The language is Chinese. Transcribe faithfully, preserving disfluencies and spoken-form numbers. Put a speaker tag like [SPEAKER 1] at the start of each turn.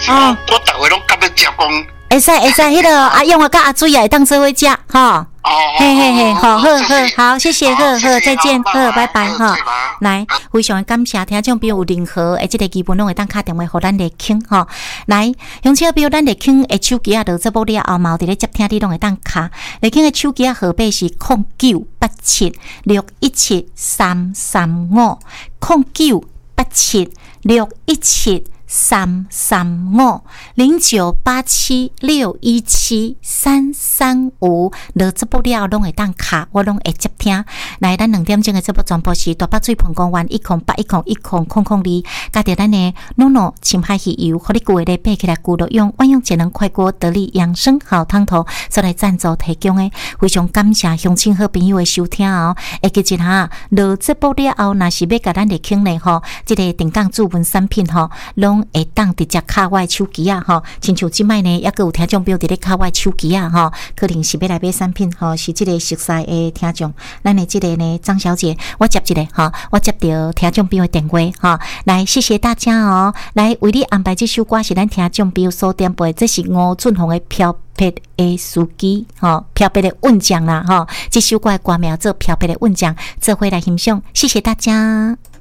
[SPEAKER 1] 哦，我逐回拢夹要食讲。
[SPEAKER 2] 会使会使，迄个阿用啊，甲阿水啊，会当做伙食吼。
[SPEAKER 1] 哦，
[SPEAKER 2] 嘿嘿嘿，好好好，好，谢谢，好好，再见，好，拜拜哈。来，非常感谢听众朋友有任何诶，即个基本拢会当敲电话互咱来倾吼。来，乡亲朋友，咱来倾诶手机啊，到这部了后，嘛有伫咧接听你拢会当敲。来倾诶手机啊，号码是零九八七六一七三三五零九八七六一七。三三五零九八七六一七三三五，落这部了拢会当卡，我拢会接听。来，咱两点钟的这部全部是大北水盆公园一空八一空一空空空二，加着咱的诺诺青海鱼油，互你旧的背起来骨肉用万用节能快锅得力养生好汤头，所来赞助提供的，非常感谢乡亲好朋友的收听哦。会记一下，落这部了后，若是要甲咱的倾呢吼，这个定岗主文产品吼，拢会当直接卡我手机啊吼，亲像即摆呢，抑个有听众朋友伫咧卡我手机啊吼，可能是要来买产品吼，是即个熟悉的听众，咱的即个呢，张小姐，我接一个吼，我接到听众朋友的电话吼，来谢谢大家哦，来为你安排这首歌是咱听众朋友所点播，这是吴俊宏的飘撇的司机吼，飘撇的稳将啦吼，这首歌的歌名做飘撇的稳将，做伙来欣赏，谢谢大家。